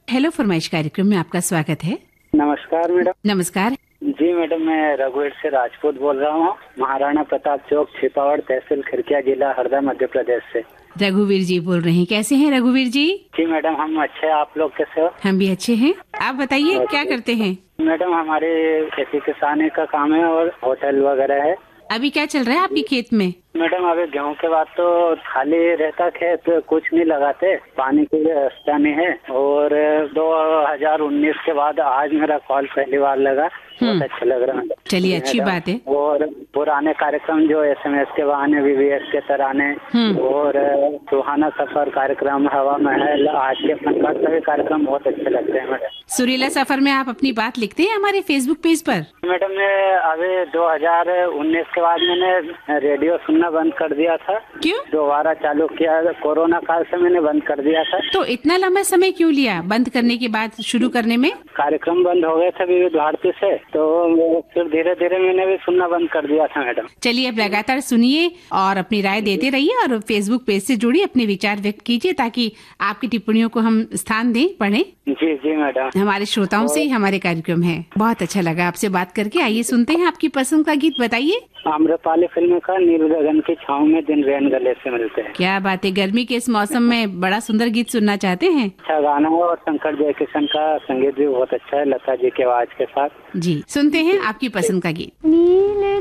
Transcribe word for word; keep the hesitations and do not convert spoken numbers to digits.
Hello फरमाइश कार्यक्रम में आपका स्वागत है। नमस्कार मैडम। नमस्कार जी मैडम, मैं रघुवीर से राजपूत बोल रहा हूँ, महाराणा प्रताप चौक, छिपावड़ तहसील, खिड़किया जिला, हरदा, मध्य प्रदेश से। रघुवीर जी बोल रहे हैं, कैसे हैं रघुवीर जी? जी मैडम, हम अच्छे हैं, आप लोग कैसे हो? हम भी अच्छे हैं। आप बताइए क्या करते हैं? मैडम हमारे खेती किसानी का काम है और होटल वगैरह है। अभी क्या चल रहा है आपके खेत में? मैडम अभी गेहूं के बाद तो खाली रहता खेत, कुछ नहीं लगाते, पानी की व्यवस्था नहीं है। और दो हजार उन्नीस के बाद आज मेरा कॉल पहली बार लगा, बहुत अच्छा लग रहा है। चलिए अच्छी बात है। और पुराने कार्यक्रम जो एसएमएस के बहाने, वीवीएस के तराने और सुहाना सफर कार्यक्रम, हवा महल, आज के फनकार, सभी कार्यक्रम बहुत अच्छे लगते हैं मैडम। सुरीला सफर में आप अपनी बात लिखते हैं हमारे फेसबुक पेज पर? मैडम मैं अभी दो हजार उन्नीस के बाद मैंने रेडियो सुनना बंद कर दिया था। क्यों? दोबारा चालू किया, कोरोना काल से मैंने बंद कर दिया था। तो इतना लंबा समय क्यों लिया बंद करने के बाद शुरू करने में? कार्यक्रम बंद हो गए थे विविध भारती से, तो फिर धीरे धीरे मैंने भी सुनना बंद कर दिया था मैडम। चलिए अब लगातार सुनिए और अपनी राय देते रहिए और फेसबुक पेज से जुड़िए, अपने विचार व्यक्त कीजिए ताकि आपकी टिप्पणियों को हम स्थान दें, पढ़ें। जी जी मैडम, हमारे श्रोताओं से ही हमारे कार्यक्रम है। बहुत अच्छा लगा आपसे बात करके। आइए सुनते हैं आपकी पसंद का गीत, बताइए। आम्रपाली फिल्म का नील गगन की छाँव में दिन रैन गले से मिलते हैं। क्या बात है, गर्मी के इस मौसम में बड़ा सुंदर गीत सुनना चाहते हैं। अच्छा गाना है और शंकर जयकिशन का संगीत भी बहुत अच्छा है, लता जी की आवाज के साथ। जी सुनते हैं आपकी पसंद का गीत।